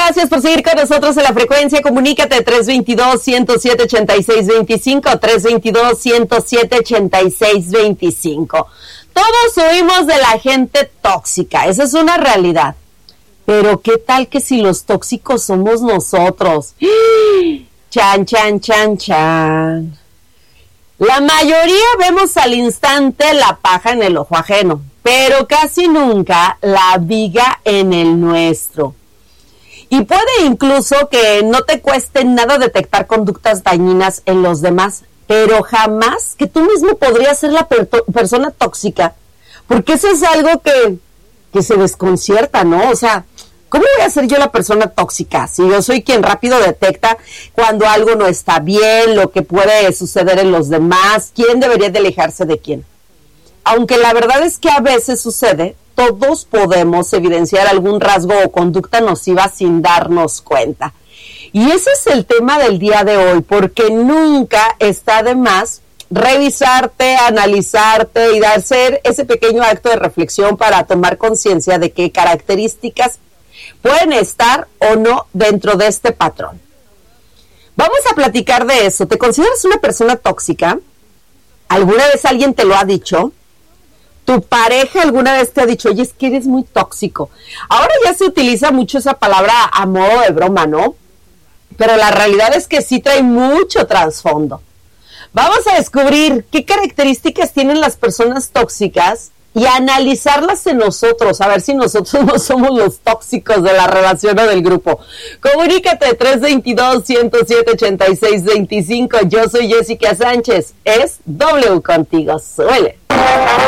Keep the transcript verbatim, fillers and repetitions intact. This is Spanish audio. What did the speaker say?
gracias por seguir con nosotros en la frecuencia. Comunícate tres dos dos, uno cero siete, ocho seis dos cinco, tres dos dos, uno cero siete, ocho seis dos cinco. Todos huimos de la gente tóxica, esa es una realidad. Pero ¿qué tal que si los tóxicos somos nosotros? Chan, chan, chan, chan. La mayoría vemos al instante la paja en el ojo ajeno, pero casi nunca la viga en el nuestro. Y puede incluso que no te cueste nada detectar conductas dañinas en los demás, pero jamás que tú mismo podrías ser la per- persona tóxica, porque eso es algo que, que se desconcierta, ¿no? O sea, ¿cómo voy a ser yo la persona tóxica si yo soy quien rápido detecta cuando algo no está bien, lo que puede suceder en los demás, quién debería de alejarse de quién? Aunque la verdad es que a veces sucede, todos podemos evidenciar algún rasgo o conducta nociva sin darnos cuenta. Y ese es el tema del día de hoy, porque nunca está de más revisarte, analizarte y hacer ese pequeño acto de reflexión para tomar conciencia de qué características pueden estar o no dentro de este patrón. Vamos a platicar de eso. ¿Te consideras una persona tóxica? ¿Alguna vez alguien te lo ha dicho? ¿Tu pareja alguna vez te ha dicho, oye, es que eres muy tóxico? Ahora ya se utiliza mucho esa palabra a modo de broma, ¿no? Pero la realidad es que sí trae mucho trasfondo. Vamos a descubrir qué características tienen las personas tóxicas y analizarlas en nosotros, a ver si nosotros no somos los tóxicos de la relación o del grupo. Comunícate tres dos dos, uno cero siete, ocho seis dos cinco. Yo soy Jessica Sánchez. Es W contigo. Suele.